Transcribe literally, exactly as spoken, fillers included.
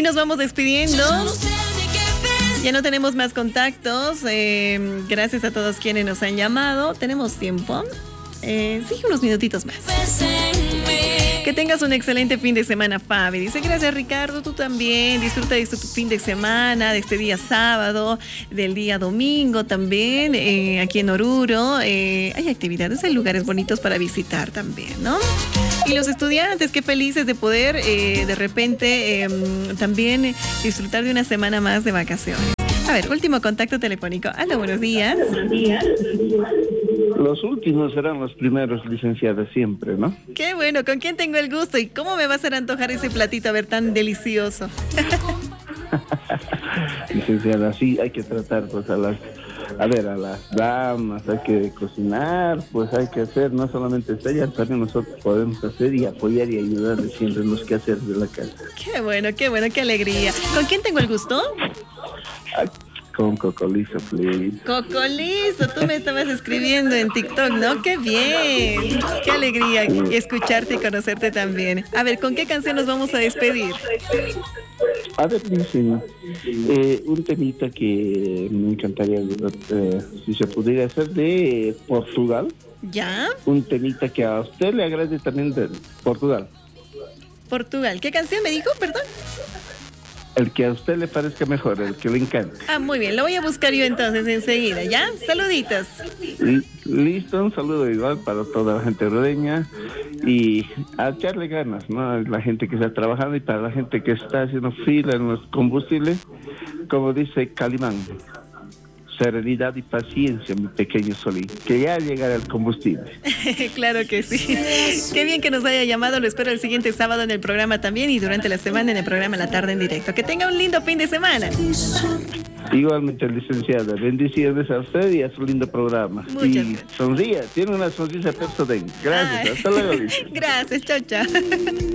Y nos vamos despidiendo. Ya no tenemos más contactos. Eh, gracias a todos quienes nos han llamado. ¿Tenemos tiempo? Eh, sí, unos minutitos más. Que tengas un excelente fin de semana, Fabi. Dice, gracias, Ricardo, tú también. Disfruta de este tu fin de semana, de este día sábado, del día domingo también. Eh, aquí en Oruro eh, hay actividades, hay lugares bonitos para visitar también, ¿no? Y los estudiantes, qué felices de poder eh, de repente eh, también disfrutar de una semana más de vacaciones. A ver, último contacto telefónico. Aló, buenos días. Buenos días. Los últimos serán los primeros, licenciada, siempre, ¿no? Qué bueno, ¿con quién tengo el gusto? ¿Y cómo me va a hacer antojar ese platito, a ver, tan delicioso? Licenciada, sí, hay que tratar, pues, a las, a ver, a las damas, hay que cocinar, pues hay que hacer, no solamente ellas, también nosotros podemos hacer y apoyar y ayudar siempre en los quehaceres de la casa. Qué bueno, qué bueno, qué alegría. ¿Con quién tengo el gusto? Ay, con Cocolizo, please. Cocolizo, tú me estabas escribiendo en TikTok, ¿no? ¡Qué bien! ¡Qué alegría escucharte y conocerte también! A ver, ¿con qué canción nos vamos a despedir? A ver, dicen, eh, un temita que me encantaría, eh, si se pudiera hacer, de Portugal. ¿Ya? Un temita que a usted le agrade también de Portugal. Portugal. ¿Qué canción me dijo? Perdón. El que a usted le parezca mejor, el que le encante. Ah, muy bien, lo voy a buscar yo entonces enseguida, ¿ya? Saluditos. Listo, un saludo igual para toda la gente rodeña y a echarle ganas, ¿no? La gente que está trabajando y para la gente que está haciendo fila en los combustibles, como dice Calimán. Serenidad y paciencia, mi pequeño Solín, que ya llegará el combustible. Claro que sí. Qué bien que nos haya llamado. Lo espero el siguiente sábado en el programa también y durante la semana en el programa La Tarde en Directo. Que tenga un lindo fin de semana. Igualmente, licenciada. Bendiciones a usted y a su lindo programa. Muchas y gracias. sonría, tiene una sonrisa personal. Gracias, Ay. hasta luego, licenciada. Gracias, chao, chao.